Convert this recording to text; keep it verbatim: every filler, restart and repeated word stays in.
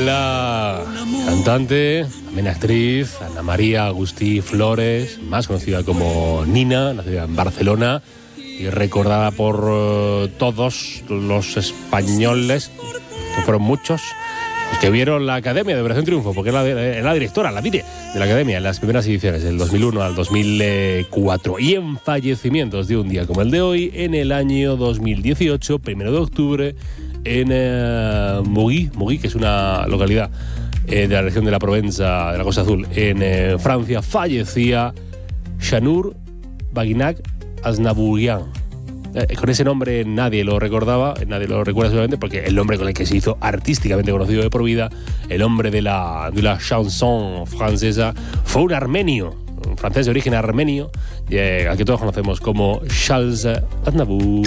la cantante, también actriz, Ana María Agustí Flores, más conocida como Nina, nacida en Barcelona y recordada por uh, todos los españoles, que fueron muchos, los que vieron la Academia de Operación Triunfo, porque era la, era la directora, la dire de la Academia en las primeras ediciones, del dos mil uno al dos mil cuatro. Y en fallecimientos de un día como el de hoy, en el año dos mil dieciocho, primero de octubre, en uh, Moguí, Moguí, que es una localidad eh, de la región de la Provenza, de la Costa Azul, en eh, Francia, fallecía Shanur Baginac Aznavourian. Eh, con ese nombre nadie lo recordaba, nadie lo recuerda seguramente, porque el nombre con el que se hizo artísticamente conocido de por vida, el hombre de la, de la chanson francesa, fue un armenio, un francés de origen armenio, eh, al que todos conocemos como Charles Aznavour.